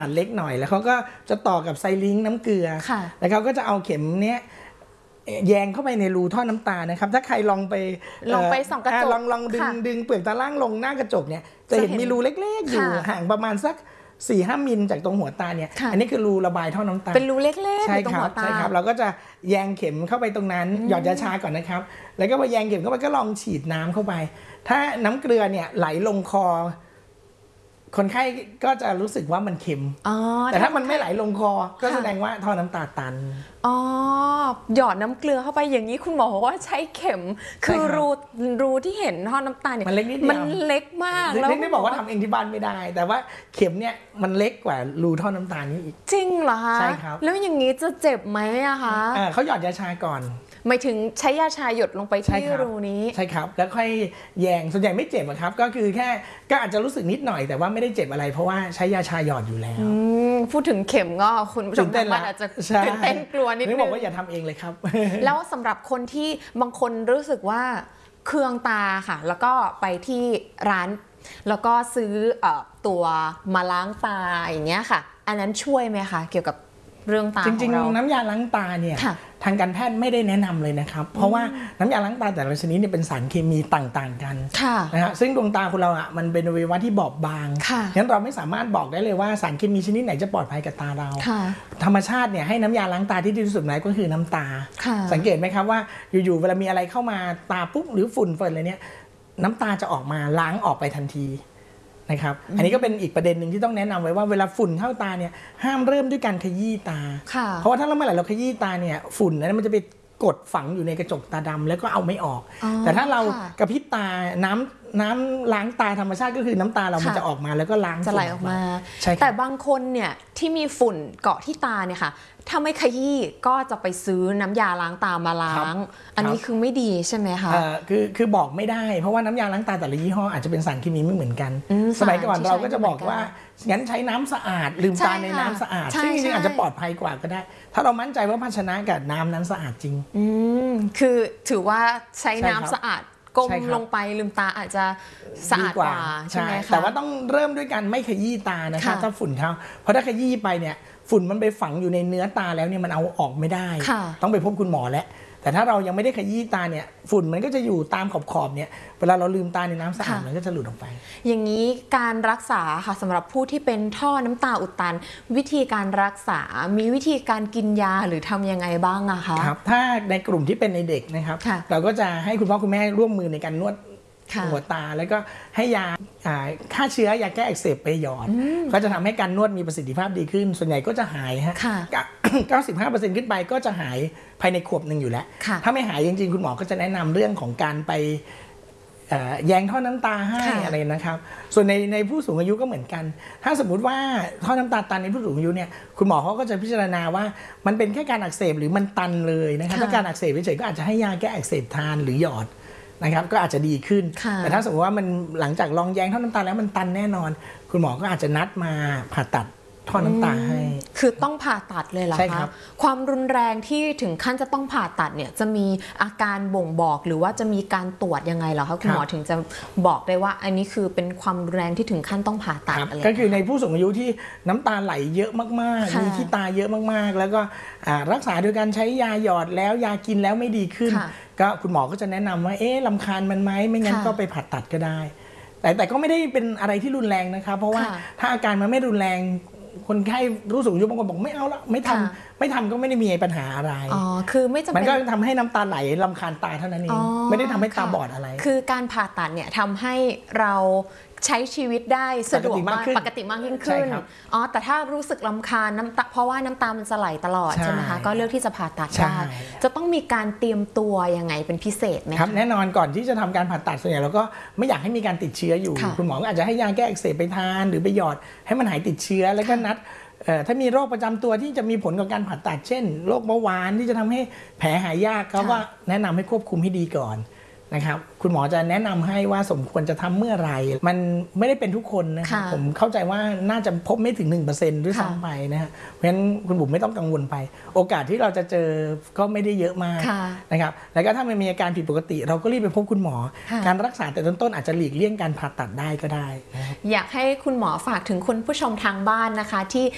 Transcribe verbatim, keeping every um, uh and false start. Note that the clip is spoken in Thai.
อันเล็กหน่อยแล้วเขาก็จะต่อกับไซลิงค์น้ำเกลือแล้วเขาก็จะเอาเข็มเนี้ยแยงเข้าไปในรูท่อน้ำตานะครับถ้าใครลองไปลองไปส่องกระจกลองลองดึงดึงเปลือกตาล่างลงหน้ากระจกเนี่ยจะเห็นมีรูเล็กๆอยู่ห่างประมาณสักสี่ห้ามิลจากตรงหัวตาเนี่ยอันนี้คือรูระบายท่อน้ำตาเป็นรูเล็กๆอยู่ตรงหัวตาใช่ครับเราก็จะแยงเข็มเข้าไปตรงนั้นหยอดยาชาก่อนนะครับแล้วก็พอแยงเข็มเข้าไปก็ลองฉีดน้ำเข้าไปถ้าน้ำเกลือเนี่ยไหลลงคอคนไข้ก็จะรู้สึกว่ามันเค็มแต่ถ้ามันไม่ไหลลงคอก็แสดงว่าท่อน้ำตาตันอ๋อหยอดน้ำเกลือเข้าไปอย่างนี้คุณหมอบอกว่าใช้เข็มคือรูรูที่เห็นท่อน้ำตาเนี่ยมันเล็กนิดเดียวมันเล็กมากแล้วไม่บอกว่าทำเองที่บ้านไม่ได้แต่ว่าเข็มเนี่ยมันเล็กกว่ารูท่อน้ำตานี้อีกจริงเหรอคะใช่ครับแล้วอย่างนี้จะเจ็บไหมอะคะเขาหยอดยาชาก่อนหมายถึงใช้ยาชาหยดลงไปที่รูนี้ใช่ครับแล้วค่อยแยงส่วนใหญ่ไม่เจ็บครับก็คือแค่ก็อาจจะรู้สึกนิดหน่อยแต่ว่าไม่ได้เจ็บอะไรเพราะว่าใช้ยาชาหยอดอยู่แล้วพูดถึงเข็มก็คุณผู้ชมทางบ้านอาจจะตื่นเต้นกลัวนิดนึงบอกว่าอย่าทำเองเลยครับแล้วสำหรับคนที่บางคนรู้สึกว่าเคืองตาค่ะแล้วก็ไปที่ร้านแล้วก็ซื้อตัวมาล้างตาอย่างเงี้ยค่ะอันนั้นช่วยไหมคะเกี่ยวกับเรื่องตาจริงๆน้ำยาล้างตาเนี่ยทางการแพทย์ไม่ได้แนะนำเลยนะครับเพราะว่าน้ำยาล้างตาแต่ละชนิดเนี่ยเป็นสารเคมีต่างๆกันนะฮะซึ่งดวงตาของเราอ่ะมันเป็นอวัยวะที่บอบบางงั้นเราไม่สามารถบอกได้เลยว่าสารเคมีชนิดไหนจะปลอดภัยกับตาเราธรรมชาติเนี่ยให้น้ำยาล้างตาที่ดีที่สุดไหนก็คือน้ำตาสังเกตไหมครับว่าอยู่ๆเวลามีอะไรเข้ามาตาปุ๊บหรือฝุ่นเฟิร์นอะไรเนี่ยน้ำตาจะออกมาล้างออกไปทันทีนะครับอันนี้ก็เป็นอีกประเด็นหนึ่งที่ต้องแนะนำไว้ว่าเวลาฝุ่นเข้าตาเนี่ยห้ามเริ่มด้วยการขยี้ตาเพราะว่าถ้าเราเมื่อไหร่เราขยี้ตาเนี่ยฝุ่นนั้นมันจะไปกดฝังอยู่ในกระจกตาดำแล้วก็เอาไม่ออกแต่ถ้าเรากระพริบตาน้ำน้ำล้างตาธรรมชาติก็คือน้ำตาเรามันจะออกมาแล้วก็ล้างจะไหลออกมาแต่บางคนเนี่ยที่มีฝุ่นเกาะที่ตาเนี่ยค่ะถ้าไม่ขยี้ก็จะไปซื้อน้ำยาล้างตามาล้างอันนี้คือไม่ดีใช่ไหมคะคือคือบอกไม่ได้เพราะว่าน้ำยาล้างตาแต่ละยี่ห้ออาจจะเป็นสารเคมีไม่เหมือนกันสมัยก่อนเราก็จะบอกว่างั้นใช้น้ำสะอาดลืมตาในน้ำสะอาดซึ่งจริงๆอาจจะปลอดภัยกว่าก็ได้ถ้าเรามั่นใจว่าภาชนะกับน้ำนั้นสะอาดจริงอืมคือถือว่าใช้น้ำสะอาดก้มลงไปลืมตาอาจจะสะอาดกว่าใช่ไหมคะแต่ว่าต้องเริ่มด้วยการไม่ขยี้ตานะคะถ้าฝุ่นเข้าเพราะถ้าขยี้ไปเนี่ยฝุ่นมันไปฝังอยู่ในเนื้อตาแล้วเนี่ยมันเอาออกไม่ได้ต้องไปพบคุณหมอแล้วแต่ถ้าเรายังไม่ได้ขยี้ตาเนี่ยฝุ่นมันก็จะอยู่ตามขอบๆเนี่ยเวลาเราลืมตาในน้ำสะอาดมันก็จะหลุดออกไปอย่างนี้การรักษาค่ะสำหรับผู้ที่เป็นท่อน้ำตาอุดตันวิธีการรักษามีวิธีการกินยาหรือทำยังไงบ้างอะคะครับถ้าในกลุ่มที่เป็นในเด็กนะครับเราก็จะให้คุณพ่อคุณแม่ร่วมมือในการนวดหัวตาแล้วก็ให้ยาฆ่าเชื้อยาแก้อักเสบไปหยอดก็จะทำให้การนวดมีประสิทธิภาพดีขึ้นส่วนใหญ่ก็จะหายฮะเก้าสิบห้าเปอร์เซ็นต์ขึ้นไปก็จะหายภายในขวบหนึ่งอยู่แล้วถ้าไม่หายจริงๆคุณหมอก็จะแนะนำเรื่องของการไปแยงท่อน้ำตาให้อะไรนะครับส่วนในในผู้สูงอายุก็เหมือนกันถ้าสมมุติว่าท่อน้ำตาตันในผู้สูงอายุเนี่ยคุณหมอเขาก็จะพิจารณาว่ามันเป็นแค่การอักเสบหรือมันตันเลยนะครับถ้าการอักเสบเฉยๆก็อาจจะให้ยาแก้อักเสบทานหรือหยอดนะครับก็อาจจะดีขึ้นแต่ถ้าสมมติว่ามันหลังจากลองแยงท่อน้ำตาแล้วมันตันแน่นอนคุณหมอก็อาจจะนัดมาผ่าตัดท่อน้ำตาให้คือต้องผ่าตัดเลยเหรอคะความรุนแรงที่ถึงขั้นจะต้องผ่าตัดเนี่ยจะมีอาการบ่งบอกหรือว่าจะมีการตรวจยังไงเหรอคะคุณหมอถึงจะบอกได้ว่าอันนี้คือเป็นความรุนแรงที่ถึงขั้นต้องผ่าตัดอะไรก็คือในผู้สูงอายุที่น้ำตาไหลเยอะมากๆมีขี้ตาเยอะมากๆแล้วก็รักษาโดยการใช้ยาหยอดแล้วยากินแล้วไม่ดีขึ้นก็คุณหมอก็จะแนะนำว่าเอ๊ะรำคาญมันไหมไม่งั้นก็ไปผ่าตัดก็ได้แต่แต่ก็ไม่ได้เป็นอะไรที่รุนแรงนะครับเพราะว่าถ้าอาการมันไม่รุนแรงคนไข้รู้สูงอายุบางคนบอกไม่เอาละไม่ทำไม่ทำก็ไม่ได้มีปัญหาอะไรอ๋อคือไม่จำเป็นมันก็ทำให้น้ำตาไหลรำคาญตาเท่านั้นเองไม่ได้ทำให้ตาบอดอะไรคือการผ่าตัดเนี่ยทำให้เราใช้ชีวิตได้สะดวกมากปกติมากยิ่งขึ้นอ๋อแต่ถ้ารู้สึกรำคาญน้ำตาเพราะว่าน้ำตามันจะไหลตลอดใช่ไหมคะก็เลือกที่จะผ่าตัดได้จะต้องมีการเตรียมตัวยังไงเป็นพิเศษไหมครับแน่นอนก่อนที่จะทำการผ่าตัดส่วนใหญ่เราก็ไม่อยากให้มีการติดเชื้ออยู่คุณหมอก็อาจจะให้ยาแก้อักเสบไปทานหรือไปหยอดให้มันหายติดเชื้อแล้วก็นัดถ้ามีโรคประจำตัวที่จะมีผลกับการผ่าตัดเช่นโรคเบาหวานที่จะทำให้แผลหายยากเขาก็แนะนำให้ควบคุมให้ดีก่อนนะครับคุณหมอจะแนะนำให้ว่าสมควรจะทำเมื่อไหร่มันไม่ได้เป็นทุกคนนะครับผมเข้าใจว่าน่าจะพบไม่ถึง หนึ่งเปอร์เซ็นต์ ด้วยซ้ำไปนะฮะเพราะฉะนั้นคุณบุ๋มไม่ต้องกังวลไปโอกาสที่เราจะเจอก็ไม่ได้เยอะมากนะครับแล้วก็ถ้ามันมีอาการผิดปกติเราก็รีบไปพบคุณหมอการรักษาแต่ต้นๆอาจจะหลีกเลี่ยงการผ่าตัดได้ก็ได้อยากให้คุณหมอฝากถึงคุณผู้ชมทางบ้านนะคะที่